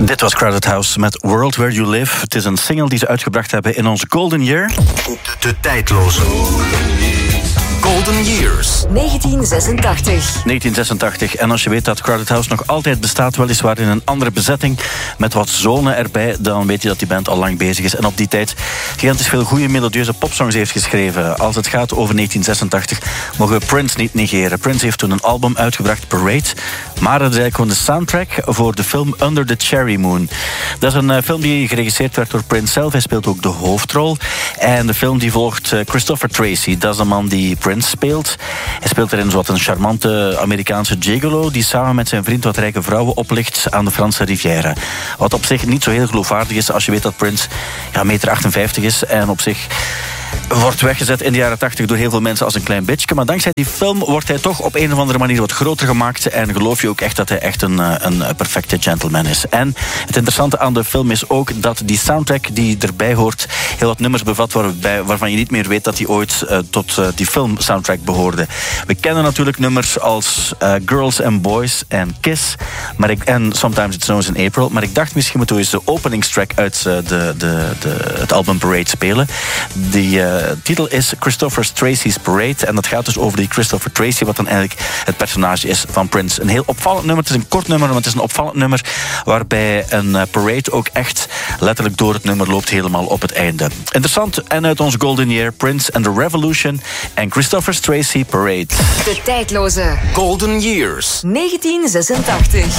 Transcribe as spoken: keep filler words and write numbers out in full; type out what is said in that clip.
Dit was Crowded House met World Where You Live. Het is een single die ze uitgebracht hebben in onze Golden Year. De, de tijdloze Golden Years. negentien zesentachtig. negentien zesentachtig. En als je weet dat Crowded House nog altijd bestaat, weliswaar in een andere bezetting, met wat zonen erbij, dan weet je dat die band al lang bezig is. En op die tijd gigantisch veel goede melodieuze popsongs heeft geschreven. Als het gaat over negentien zesentachtig, mogen we Prince niet negeren. Prince heeft toen een album uitgebracht, Parade. Maar dat is eigenlijk gewoon de soundtrack voor de film Under the Cherry Moon. Dat is een uh, film die geregisseerd werd door Prince zelf. Hij speelt ook de hoofdrol. En de film die volgt uh, Christopher Tracy. Dat is de man die Prince speelt. Hij speelt erin zoals een charmante Amerikaanse gigolo die samen met zijn vriend wat rijke vrouwen oplicht aan de Franse Riviera. Wat op zich niet zo heel geloofwaardig is als je weet dat Prince ja, een meter achtenvijftig is en op zich wordt weggezet in de jaren tachtig door heel veel mensen als een klein bitchje. Maar dankzij die film wordt hij toch op een of andere manier wat groter gemaakt. En geloof je ook echt dat hij echt een, een perfecte gentleman is. En het interessante aan de film is ook dat die soundtrack die erbij hoort heel wat nummers bevat waarbij, waarvan je niet meer weet dat die ooit uh, tot uh, die film soundtrack behoorde. We kennen natuurlijk nummers als uh, Girls and Boys en Kiss. Maar ik, en Sometimes It Snows in April. Maar ik dacht misschien moeten we eens de openingstrack uit uh, de, de, de, het album Parade spelen. Die uh, titel is Christopher Tracy's Parade. En dat gaat dus over die Christopher Tracy, wat dan eigenlijk het personage is van Prince. Een heel opvallend nummer. Het is een kort nummer, maar het is een opvallend nummer waarbij een uh, parade ook echt letterlijk door het nummer loopt helemaal op het einde. Interessant. En uit onze Golden Year, Prince and the Revolution en Christopher Tracy Parade. De tijdloze Golden Years. negentien zesentachtig.